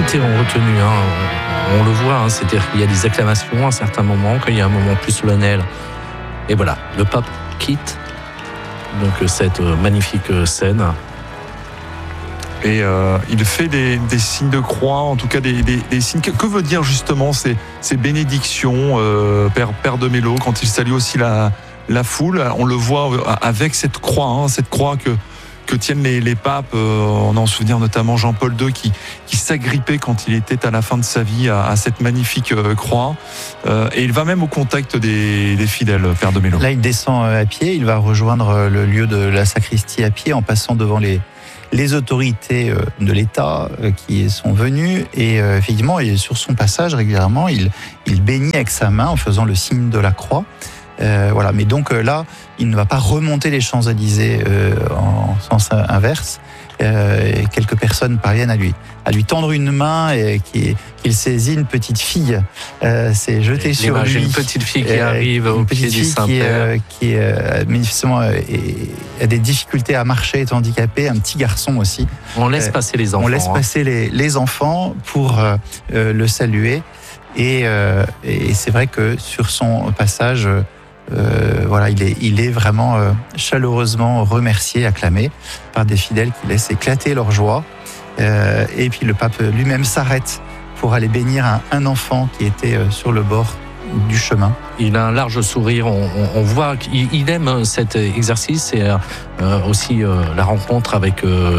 tout est en retenue. On le voit, c'est-à-dire qu'il y a des acclamations à certains moments, quand il y a un moment plus solennel. Et voilà, le pape quitte donc cette magnifique scène. Et il fait des signes de croix, en tout cas des signes. Que veut dire justement ces bénédictions, Père de Mello, quand il salue aussi la foule? On le voit avec cette croix que tiennent les papes. On a en souvenir notamment Jean-Paul II qui s'agrippait quand il était à la fin de sa vie à cette magnifique croix. Et il va même au contact des fidèles, Père de Mello. Là, il descend à pied, il va rejoindre le lieu de la sacristie à pied en passant devant les autorités de l'État qui sont venues et effectivement, sur son passage régulièrement, il bénit avec sa main en faisant le signe de la croix. Voilà. Mais donc là, il ne va pas remonter les Champs-Élysées en sens inverse. Quelques personnes parviennent à lui tendre une main et qu'il saisit une petite fille. C'est jeté sur lui. Une petite fille qui arrive au pied du Saint-Père. Qui manifestement a des difficultés à marcher, est handicapé, un petit garçon aussi. On laisse passer les enfants. On laisse passer les enfants pour le saluer. Et c'est vrai que sur son passage, voilà, il est vraiment chaleureusement remercié, acclamé par des fidèles qui laissent éclater leur joie. Et puis le pape lui-même s'arrête pour aller bénir un enfant qui était sur le bord du chemin. Il a un large sourire, on voit qu'il aime cet exercice et aussi la rencontre avec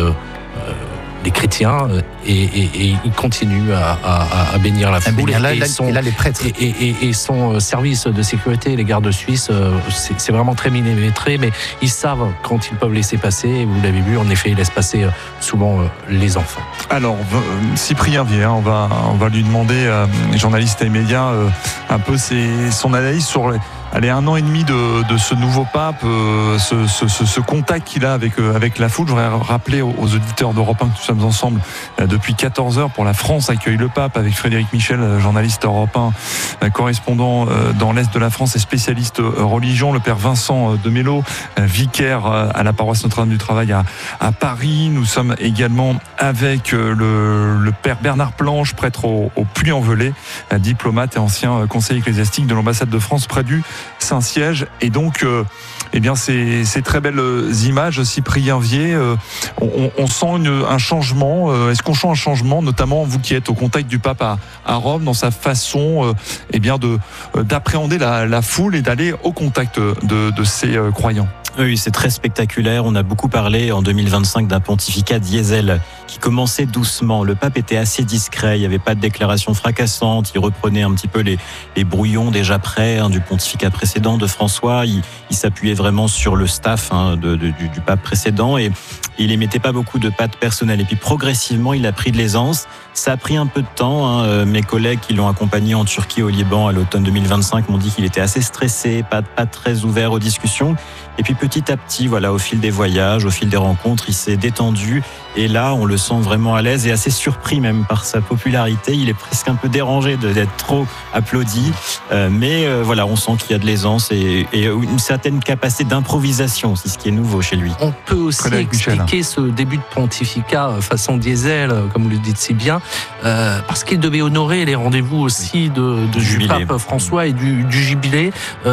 les chrétiens et il continue à bénir la foule. Et là, les prêtres. Et son service de sécurité, les gardes suisses, c'est vraiment très millimétré, mais ils savent quand ils peuvent laisser passer. Et vous l'avez vu, en effet, ils laissent passer souvent les enfants. Alors, Cyprien Vier, on va lui demander, journaliste et médias, un peu son analyse sur Allez, 1 an et demi de ce nouveau pape, ce contact qu'il a avec la foule. Je voudrais rappeler aux auditeurs d'Europe 1 que nous sommes ensemble depuis 14 heures pour La France accueille le pape avec Frédéric Michel, journaliste Europe 1, correspondant dans l'Est de la France et spécialiste religion, le père Vincent de Mello, vicaire à la paroisse Notre-Dame du Travail à Paris. Nous sommes également avec le père Bernard Planche, prêtre au Puy-en-Velay, diplomate et ancien conseiller ecclésiastique de l'ambassade de France près du Saint-Siège. Et donc ces très belles images, Cyprien Vier, on sent un changement. Est-ce qu'on sent un changement, notamment vous qui êtes au contact du pape à Rome, dans sa façon d'appréhender la foule et d'aller au contact de ces croyants? Oui, c'est très spectaculaire. On a beaucoup parlé en 2025 d'un pontificat diesel qui commençait doucement. Le pape était assez discret, il n'y avait pas de déclaration fracassante, il reprenait un petit peu les brouillons déjà prêts du pontificat précédent de François. Il s'appuyait vraiment sur le staff du pape précédent et il émettait pas beaucoup de pattes personnelles. Et puis progressivement, il a pris de l'aisance. Ça a pris un peu de temps. Mes collègues qui l'ont accompagné en Turquie au Liban à l'automne 2025 m'ont dit qu'il était assez stressé, pas très ouvert aux discussions. Et puis petit à petit, voilà, au fil des voyages, au fil des rencontres, il s'est détendu. Et là, on le sent vraiment à l'aise et assez surpris même par sa popularité. Il est presque un peu dérangé d'être trop applaudi. Mais voilà, on sent qu'il y a de l'aisance et une certaine capacité d'improvisation. C'est ce qui est nouveau chez lui. On peut aussi expliquer ce début de pontificat façon diesel, comme vous le dites si bien, parce qu'il devait honorer les rendez-vous aussi du pape François et du jubilé.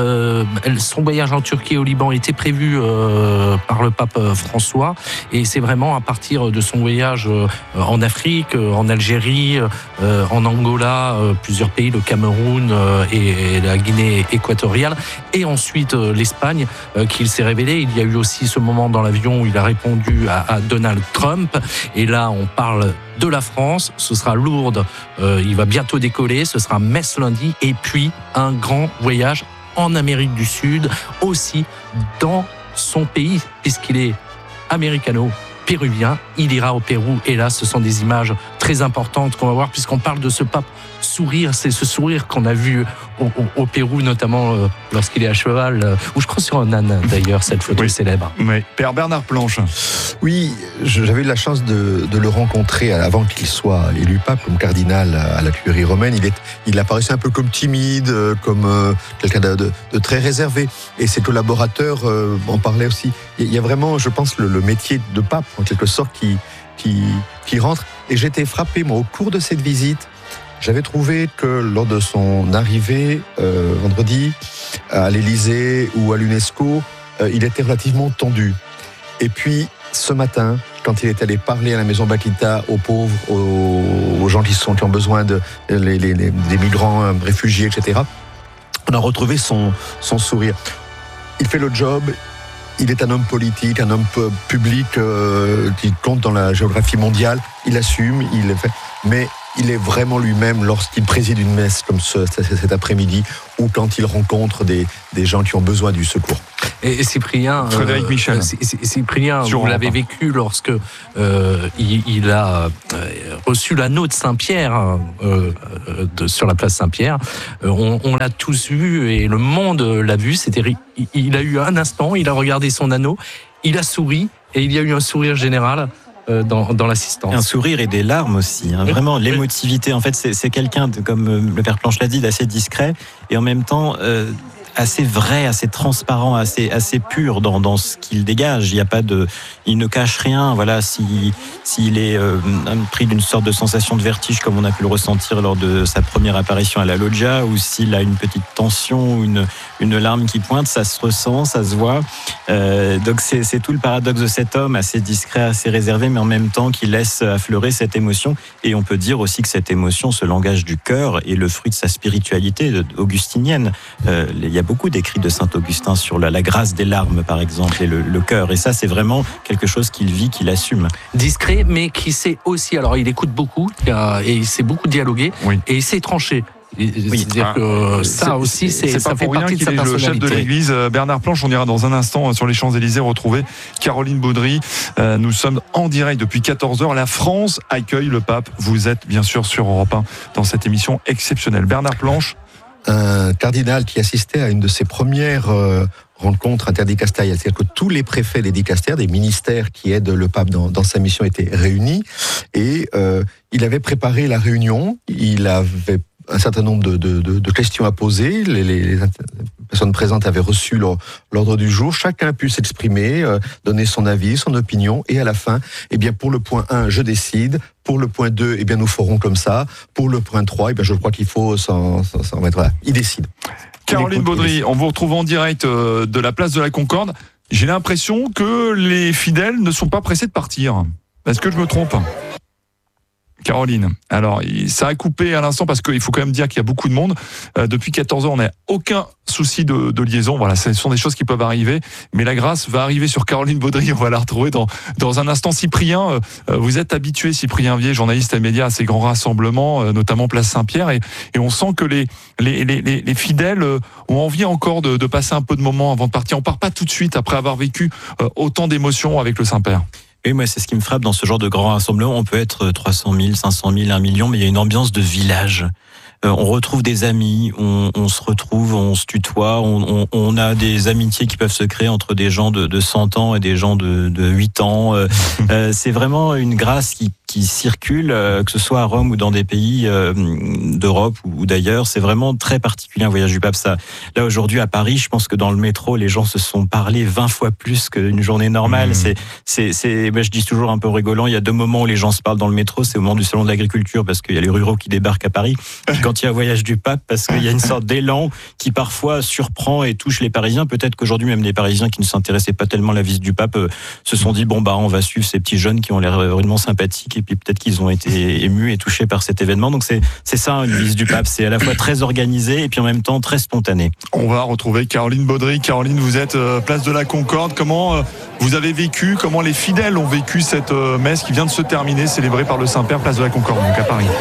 Son voyage en Turquie et au Liban était prévu par le pape François et c'est vraiment à partir de son voyage en Afrique, en Algérie, en Angola, plusieurs pays, le Cameroun et la Guinée équatoriale et ensuite l'Espagne qu'il s'est révélé. Il y a eu aussi ce moment dans l'avion où il a répondu à Donald Trump et là on parle de la France, ce sera Lourdes, il va bientôt décoller, ce sera Metz lundi et puis un grand voyage en Amérique du Sud, aussi dans son pays, puisqu'il est américano-péruvien. Il ira au Pérou, et là, ce sont des images très importantes qu'on va voir, puisqu'on parle de ce pape sourire. C'est ce sourire qu'on a vu au Pérou, notamment lorsqu'il est à cheval, ou je crois sur un âne, d'ailleurs, cette photo célèbre. Oui. Père Bernard Planche. Oui, j'avais eu la chance de le rencontrer avant qu'il soit élu pape, comme cardinal à la Curie romaine. Il apparaissait un peu comme timide, comme quelqu'un de très réservé. Et ses collaborateurs en parlaient aussi. Il y a vraiment, je pense, le métier de pape, en quelque sorte, qui rentre. Et j'étais frappé, moi, au cours de cette visite, j'avais trouvé que lors de son arrivée vendredi à l'Élysée ou à l'UNESCO, il était relativement tendu. Et puis, ce matin, quand il est allé parler à la Maison Bakita aux pauvres, aux gens qui ont besoin des migrants, réfugiés, etc., on a retrouvé son sourire. Il fait le job, il est un homme politique, un homme public qui compte dans la géographie mondiale, il assume, il le fait, mais il est vraiment lui-même lorsqu'il préside une messe comme cet après-midi ou quand il rencontre des gens qui ont besoin du secours. Et Cyprien, Frédéric Michel. Cyprien, vous l'avez vécu lorsque il a reçu l'anneau de Saint-Pierre sur la place Saint-Pierre. On l'a tous vu et le monde l'a vu. Il a eu un instant, il a regardé son anneau, il a souri et il y a eu un sourire général dans l'assistance. Un sourire et des larmes aussi, hein. Vraiment l'émotivité. En fait, c'est quelqu'un, comme le père Planche l'a dit, d'assez discret et en même temps assez vrai, assez transparent, assez pur dans ce qu'il dégage. Il ne cache rien. Voilà, s'il est pris d'une sorte de sensation de vertige, comme on a pu le ressentir lors de sa première apparition à la loggia, ou s'il a une petite tension ou une larme qui pointe, ça se ressent, ça se voit. Donc c'est tout le paradoxe de cet homme, assez discret, assez réservé, mais en même temps qui laisse affleurer cette émotion. Et on peut dire aussi que cette émotion, ce langage du cœur, est le fruit de sa spiritualité augustinienne. Il y a beaucoup d'écrits de Saint-Augustin sur la grâce des larmes, par exemple, et le cœur. Et ça, c'est vraiment quelque chose qu'il vit, qu'il assume. Discret, mais qui sait aussi, alors il écoute beaucoup, et il sait beaucoup dialoguer, oui. Et il sait trancher. C'est-à-dire que ça aussi, ça fait partie de sa personnalité. Le chef de l'Église, Bernard Planche, on ira dans un instant sur les Champs-Élysées retrouver Caroline Baudry. Nous sommes en direct depuis 14h. La France accueille le pape. Vous êtes bien sûr sur Europe 1 dans cette émission exceptionnelle. Bernard Planche. Un cardinal qui assistait à une de ses premières rencontres interdicastérielles, c'est-à-dire que tous les préfets des dicastères, des ministères qui aident le pape dans sa mission étaient réunis et il avait préparé la réunion, il avait un certain nombre de questions à poser, les personnes présentes avaient reçu l'ordre du jour, chacun a pu s'exprimer, donner son avis, son opinion, et à la fin, eh bien pour le point 1, je décide, pour le point 2, eh bien nous ferons comme ça, pour le point 3, eh bien je crois qu'il faut s'en mettre là. Il décide. Caroline Baudry, on vous retrouve en direct de la place de la Concorde. J'ai l'impression que les fidèles ne sont pas pressés de partir. Est-ce que je me trompe ? Caroline, alors ça a coupé à l'instant parce qu'il faut quand même dire qu'il y a beaucoup de monde. Depuis 14 ans, on n'a aucun souci de liaison. Voilà, ce sont des choses qui peuvent arriver. Mais la grâce va arriver sur Caroline Baudry. On va la retrouver dans un instant. Cyprien, vous êtes habitué, Cyprien Vier, journaliste et média, à ces grands rassemblements, notamment Place Saint-Pierre. Et on sent que les fidèles ont envie encore de passer un peu de moments avant de partir. On part pas tout de suite après avoir vécu autant d'émotions avec le Saint-Père. Oui, moi, c'est ce qui me frappe dans ce genre de grand rassemblement. On peut être 300 000, 500 000, 1 million, mais il y a une ambiance de village. On retrouve des amis, on se retrouve, on se tutoie, on a des amitiés qui peuvent se créer entre des gens de 100 ans et des gens de 8 ans. C'est vraiment une grâce qui circule, que ce soit à Rome ou dans des pays d'Europe ou d'ailleurs. C'est vraiment très particulier un voyage du pape. Ça, là, aujourd'hui, à Paris, je pense que dans le métro, les gens se sont parlé 20 fois plus qu'une journée normale. Je dis toujours un peu rigolant, il y a 2 moments où les gens se parlent dans le métro. C'est au moment du salon de l'agriculture, parce qu'il y a les ruraux qui débarquent à Paris. Et quand il y a un voyage du pape, parce qu'il y a une sorte d'élan qui parfois surprend et touche les Parisiens. Peut-être qu'aujourd'hui, même les Parisiens qui ne s'intéressaient pas tellement à la visite du pape se sont dit, on va suivre ces petits jeunes qui ont l'air vraiment sympathiques. Et puis peut-être qu'ils ont été émus et touchés par cet événement. Donc c'est ça, une visite du pape. C'est à la fois très organisé et puis en même temps très spontané. On va retrouver Caroline Baudry. Caroline, vous êtes place de la Concorde. Comment vous avez vécu, comment les fidèles ont vécu cette messe qui vient de se terminer, célébrée par le Saint-Père, place de la Concorde, donc à Paris?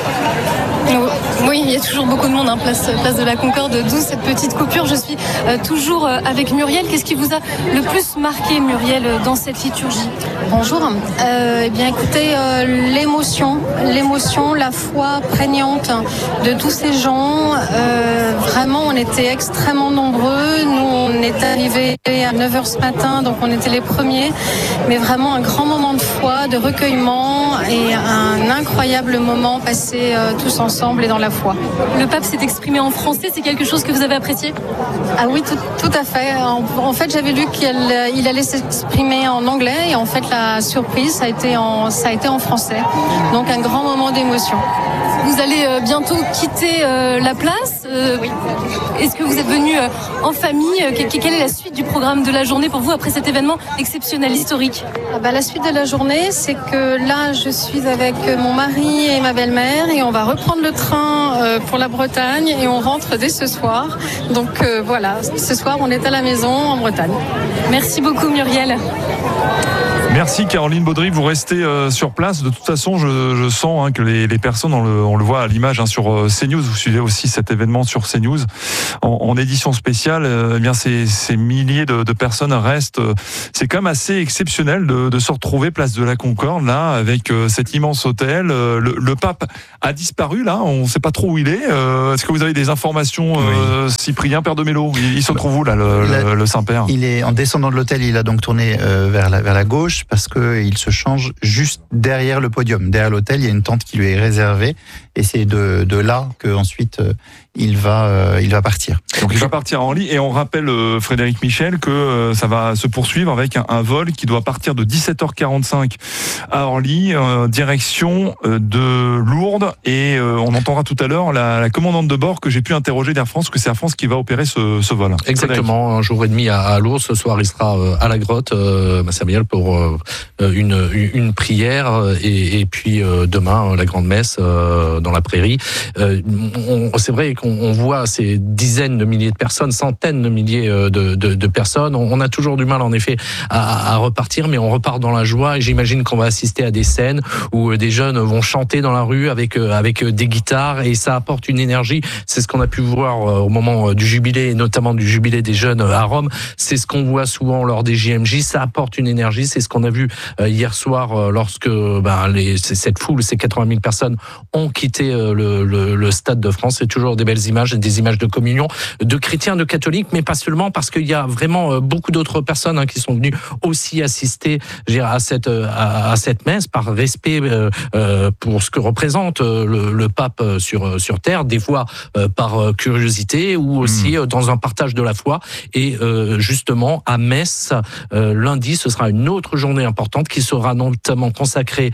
Oui, il y a toujours beaucoup de monde, place de la Concorde, d'où cette petite coupure. Je suis toujours avec Muriel. Qu'est-ce qui vous a le plus marqué, Muriel, dans cette liturgie? Bonjour. Eh bien, écoutez, l'émotion, la foi prégnante de tous ces gens. Vraiment, on était extrêmement nombreux. Nous, on est arrivés à 9h ce matin, donc on était les premiers. Mais vraiment un grand moment de de foi, de recueillement et un incroyable moment passé tous ensemble et dans la foi. Le pape s'est exprimé en français, c'est quelque chose que vous avez apprécié ? Ah oui, tout à fait. En fait, j'avais lu qu'il allait s'exprimer en anglais et en fait, la surprise, ça a été en français. Donc, un grand moment d'émotion. Vous allez bientôt quitter la place. Oui. Est-ce que vous êtes venu en famille ? Quelle est la suite du programme de la journée pour vous après cet événement exceptionnel, historique ? La suite de la journée, c'est que là, je suis avec mon mari et ma belle-mère et on va reprendre le train pour la Bretagne et on rentre dès ce soir. Donc voilà, ce soir, on est à la maison en Bretagne. Merci beaucoup, Muriel. Merci Caroline Baudry, vous restez sur place. De toute façon, je sens que les personnes, on le voit à l'image sur CNews, vous suivez aussi cet événement sur CNews en édition spéciale. Eh bien, ces milliers de personnes restent. C'est quand même assez exceptionnel de se retrouver place de la Concorde là avec cet immense hôtel. Le pape a disparu là, on ne sait pas trop où il est. Est-ce que vous avez des informations, Cyprien, Père de Mélo? Il se trouve où là, le Saint-Père? Il est en descendant de l'hôtel, il a donc tourné vers la gauche. Parce qu'il se change juste derrière le podium. Derrière l'hôtel, il y a une tente qui lui est réservée et c'est de là qu'ensuite il va partir. Donc il va partir à Orly et on rappelle Frédéric Michel que ça va se poursuivre avec un vol qui doit partir de 17h45 à Orly, direction de Lourdes et on entendra tout à l'heure la commandante de bord que j'ai pu interroger d'Air France, que c'est Air France qui va opérer ce vol. Exactement, Frédéric. Un jour et demi à Lourdes, ce soir il sera à la grotte Samuel pour une prière et puis demain la grande messe dans la prairie. C'est vrai qu'on voit ces dizaines de milliers de personnes, centaines de milliers de personnes. On a toujours du mal en effet à repartir, mais on repart dans la joie et j'imagine qu'on va assister à des scènes où des jeunes vont chanter dans la rue avec des guitares et ça apporte une énergie. C'est ce qu'on a pu voir au moment du jubilé, et notamment du jubilé des jeunes à Rome. C'est ce qu'on voit souvent lors des JMJ. Ça apporte une énergie. C'est ce qu'on a vu hier soir lorsque cette foule, ces 80 000 personnes ont quitté le Stade de France. C'est toujours des belles images, des images de communion, de chrétiens, de catholiques, mais pas seulement, parce qu'il y a vraiment beaucoup d'autres personnes qui sont venues aussi assister à cette messe par respect pour ce que représente le pape sur terre, des fois par curiosité ou aussi dans un partage de la foi. Et justement à Metz, lundi, ce sera une autre journée importante qui sera notamment consacrée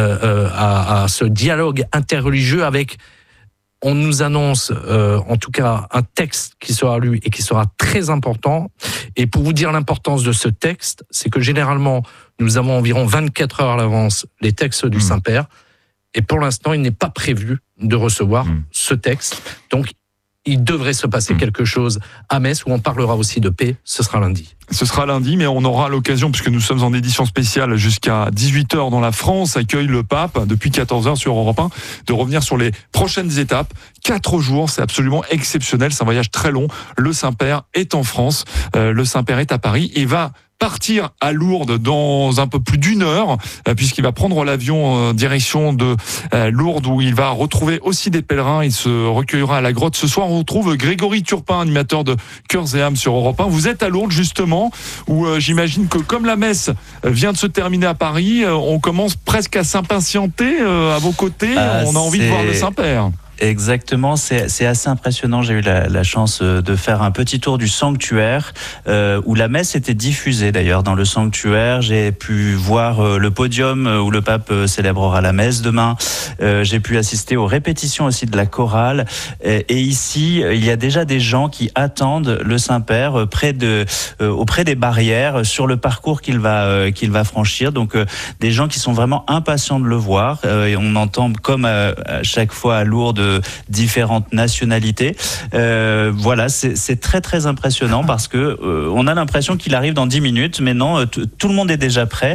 à ce dialogue interreligieux avec, on nous annonce en tout cas un texte qui sera lu et qui sera très important. Et pour vous dire l'importance de ce texte, c'est que généralement, nous avons environ 24 heures à l'avance les textes du Saint-Père. Et pour l'instant, il n'est pas prévu de recevoir ce texte. Donc, il devrait se passer quelque chose à Metz où on parlera aussi de paix. Ce sera lundi. Ce sera lundi, mais on aura l'occasion, puisque nous sommes en édition spéciale jusqu'à 18h dans la France, accueille le pape depuis 14h sur Europe 1, de revenir sur les prochaines étapes. 4 jours, c'est absolument exceptionnel, c'est un voyage très long. Le Saint-Père est en France, le Saint-Père est à Paris et va partir à Lourdes dans un peu plus d'une heure, puisqu'il va prendre l'avion en direction de Lourdes, où il va retrouver aussi des pèlerins. Il se recueillera à la grotte. Ce soir, on retrouve Grégory Turpin, animateur de Cœurs et âmes sur Europe 1. Vous êtes à Lourdes, justement, où j'imagine que comme la messe vient de se terminer à Paris, on commence presque à s'impatienter à vos côtés. On a envie de voir le Saint-Père. Exactement, c'est assez impressionnant. J'ai eu la chance de faire un petit tour du sanctuaire où la messe était diffusée d'ailleurs dans le sanctuaire. J'ai pu voir le podium où le pape célébrera la messe demain. J'ai pu assister aux répétitions aussi de la chorale. Et ici, il y a déjà des gens qui attendent le Saint-Père auprès des barrières sur le parcours qu'il va franchir. Donc des gens qui sont vraiment impatients de le voir. Et on entend comme à chaque fois à Lourdes différentes nationalités. Voilà, c'est très très impressionnant parce que on a l'impression qu'il arrive dans 10 minutes, mais non, tout le monde est déjà prêt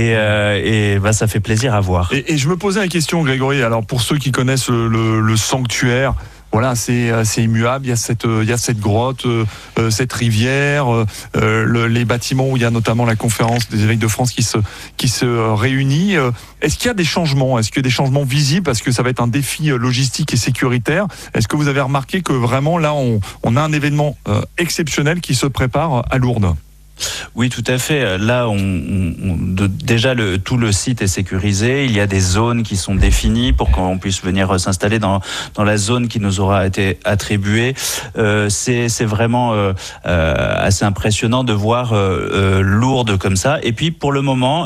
et ça fait plaisir à voir. Et je me posais la question, Grégory, alors pour ceux qui connaissent le sanctuaire, voilà, c'est immuable. Il y a cette grotte, cette rivière, les bâtiments où il y a notamment la conférence des évêques de France qui se réunit. Est-ce qu'il y a des changements? Est-ce qu'il y a des changements visibles? Parce que ça va être un défi logistique et sécuritaire. Est-ce que vous avez remarqué que vraiment là, on a un événement exceptionnel qui se prépare à Lourdes? Oui, tout à fait. Là, déjà, tout le site est sécurisé. Il y a des zones qui sont définies pour qu'on puisse venir s'installer dans la zone qui nous aura été attribuée. C'est vraiment assez impressionnant de voir Lourdes comme ça. Et puis, pour le moment,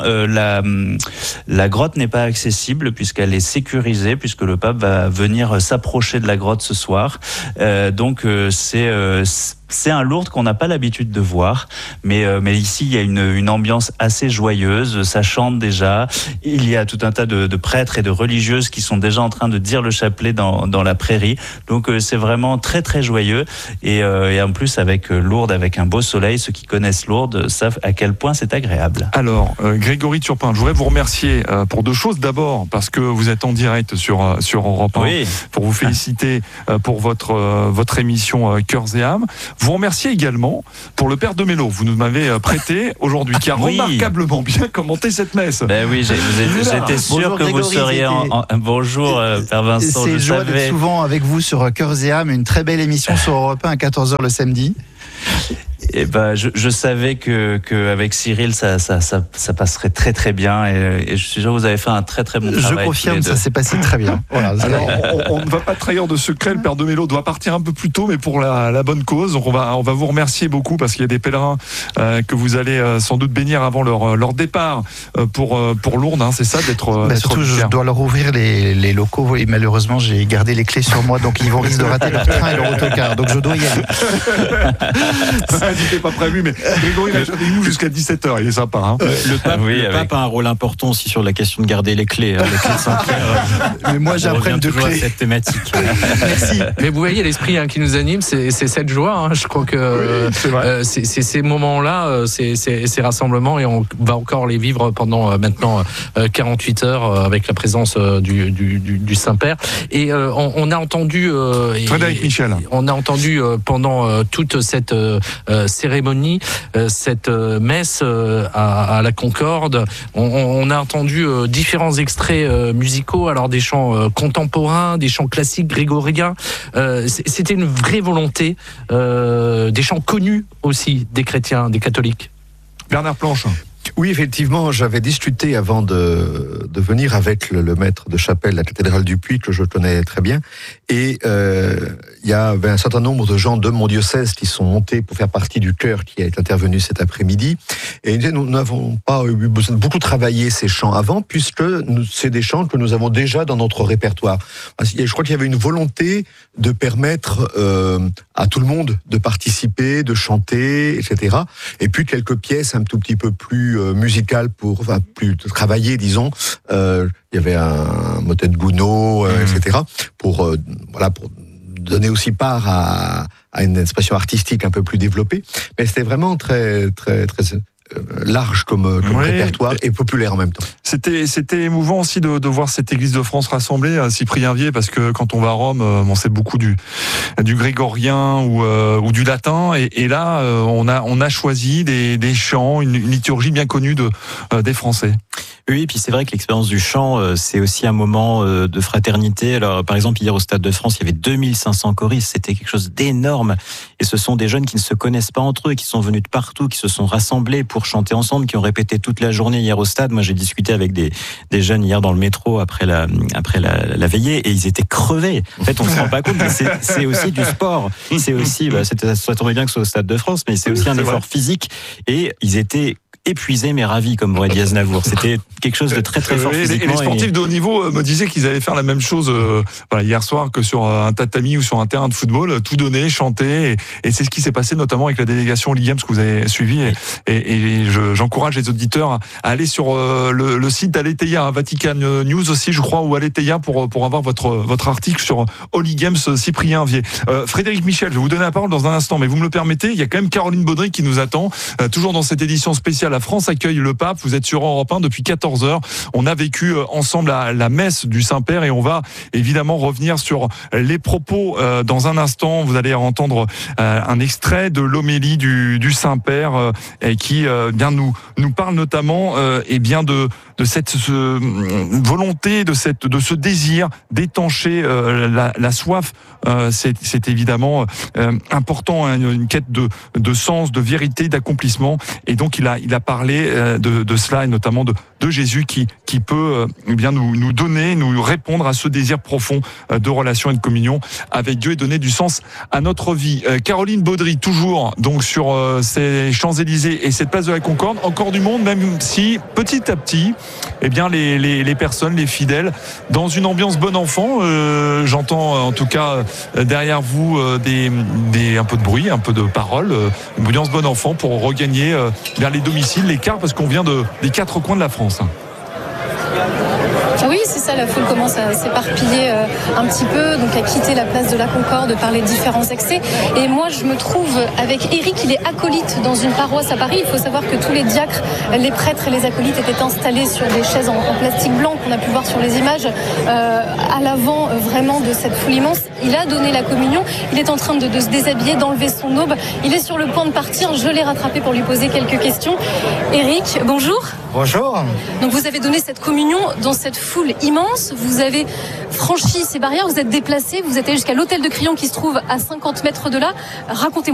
la grotte n'est pas accessible puisqu'elle est sécurisée, puisque le pape va venir s'approcher de la grotte ce soir. Donc, c'est un Lourdes qu'on n'a pas l'habitude de voir, mais ici il y a une ambiance assez joyeuse, ça chante déjà, il y a tout un tas de prêtres et de religieuses qui sont déjà en train de dire le chapelet dans la prairie, donc c'est vraiment très très joyeux, et en plus avec Lourdes, avec un beau soleil, ceux qui connaissent Lourdes savent à quel point c'est agréable. Alors Grégory Turpin, je voudrais vous remercier pour deux choses. D'abord parce que vous êtes en direct sur Europe 1, oui, pour vous féliciter pour votre émission Cœurs et âmes. Vous remerciez également pour le père de Mélo. Vous nous m'avez prêté aujourd'hui, qui a remarquablement bien commenté cette messe. Ben oui, j'étais sûr bonjour, que Grégory, vous seriez bonjour, père Vincent. C'est joie d'être souvent avec vous sur Cœurs et âmes, une très belle émission sur Europe 1 à 14h le samedi. Et je savais que avec Cyril ça passerait très très bien, et je suis sûr que vous avez fait un très très bon travail. Je confirme, ça s'est passé très bien. Voilà. Alors on ne va pas trahir de secret, le père de Mélo doit partir un peu plus tôt, mais pour la bonne cause. Donc on va vous remercier beaucoup, parce qu'il y a des pèlerins que vous allez sans doute bénir avant leur départ pour Lourdes, hein, c'est ça, d'être surtout je dois leur ouvrir les locaux, et malheureusement j'ai gardé les clés sur moi, donc ils vont risquer de rater leur train et leur autocar, donc je dois y aller. Ça n'était pas prévu, mais Grégory il est avec nous jusqu'à 17h, il est sympa. Hein. Le pape a un rôle important aussi sur la question de garder les clés. Les clés de Saint-Pierre. Mais moi j'apprends de clés. Cette thématique. Merci. Mais vous voyez l'esprit qui nous anime, c'est cette joie. Hein. Je crois que c'est ces moments-là, ces rassemblements, et on va encore les vivre pendant maintenant 48 heures avec la présence du Saint-Père. Et on a entendu Frédéric Michel. On a entendu pendant toute cette cérémonie, cette messe à la Concorde, on a entendu différents extraits musicaux, alors des chants contemporains, des chants classiques grégoriens. C'était une vraie volonté, des chants connus aussi des chrétiens, des catholiques. Bernard Planche. Oui, effectivement, j'avais discuté avant de venir avec le maître de chapelle de la cathédrale du Puy, que je connais très bien, et il y avait un certain nombre de gens de mon diocèse qui sont montés pour faire partie du chœur qui est intervenu cet après-midi, et nous n'avons pas eu besoin de beaucoup travailler ces chants avant, puisque c'est des chants que nous avons déjà dans notre répertoire. Je crois qu'il y avait une volonté de permettre à tout le monde de participer, de chanter, etc. Et puis quelques pièces un tout petit peu plus musicales, plus travaillées, disons. Il y avait un motet de Gounod, etc. Pour donner aussi part à une expression artistique un peu plus développée. Mais c'était vraiment très, très, très large comme répertoire, et populaire en même temps. C'était émouvant aussi de voir cette Église de France rassemblée à Cyprien-Vier, parce que quand on va à Rome, on sait beaucoup du grégorien ou du latin, et là on a choisi des chants, une liturgie bien connue des Français. Oui, et puis c'est vrai que l'expérience du chant, c'est aussi un moment de fraternité. Alors, par exemple, hier au Stade de France, il y avait 2500 choristes. C'était quelque chose d'énorme. Et ce sont des jeunes qui ne se connaissent pas entre eux, qui sont venus de partout, qui se sont rassemblés pour chanter ensemble, qui ont répété toute la journée hier au stade. Moi, j'ai discuté avec des jeunes hier dans le métro après la veillée, et ils étaient crevés. En fait, on se rend pas compte, mais c'est aussi du sport. C'est aussi, ça tombait bien que ce soit au Stade de France, mais c'est aussi un effort physique. Et ils étaient épuisés mais ravis, comme aurait dit Aznavour. C'était quelque chose de très très fort physiquement. Et les sportifs de haut niveau me disaient qu'ils allaient faire la même chose hier soir que sur un tatami ou sur un terrain de football, tout donner, chanter, et c'est ce qui s'est passé notamment avec la délégation Ligue Games que vous avez suivi, et j'encourage les auditeurs à aller sur le site d'Aletheia, Vatican News aussi je crois, ou Aletheia, pour avoir votre article sur Holy Games Cyprien-Vier. Frédéric Michel, je vais vous donner la parole dans un instant, mais vous me le permettez, il y a quand même Caroline Baudry qui nous attend, toujours dans cette édition spéciale la France accueille le pape. Vous êtes sur Europe 1 depuis 14 heures. On a vécu ensemble la messe du Saint-Père et on va évidemment revenir sur les propos dans un instant. Vous allez entendre un extrait de l'homélie du Saint-Père qui bien nous parle notamment de cette volonté, de ce désir d'étancher la soif. C'est évidemment important, hein, une quête de sens, de vérité, d'accomplissement. Et donc il a parlé de cela et notamment de Jésus qui peut bien nous donner, nous répondre à ce désir profond de relation et de communion avec Dieu et donner du sens à notre vie. Caroline Baudry, toujours donc sur ces Champs-Élysées et cette place de la Concorde, encore du monde, même si petit à petit, eh bien les personnes, les fidèles, dans une ambiance bon enfant. J'entends en tout cas derrière vous un peu de bruit, un peu de paroles, une ambiance bon enfant pour regagner vers les domiciles, les cars, parce qu'on vient des quatre coins de la France. Oui, c'est ça, la foule commence à s'éparpiller un petit peu, donc à quitter la place de la Concorde, parler de différents accès. Et moi, je me trouve avec Eric, il est acolyte dans une paroisse à Paris. Il faut savoir que tous les diacres, les prêtres et les acolytes étaient installés sur des chaises en plastique blanc qu'on a pu voir sur les images, à l'avant vraiment de cette foule immense. Il a donné la communion, il est en train de se déshabiller, d'enlever son aube. Il est sur le point de partir, je l'ai rattrapé pour lui poser quelques questions. Eric, bonjour. Bonjour. Donc vous avez donné cette communion dans cette foule immense, vous avez franchi ces barrières, vous êtes déplacé, vous êtes allé jusqu'à l'hôtel de Crillon qui se trouve à 50 mètres de là. Racontez-moi.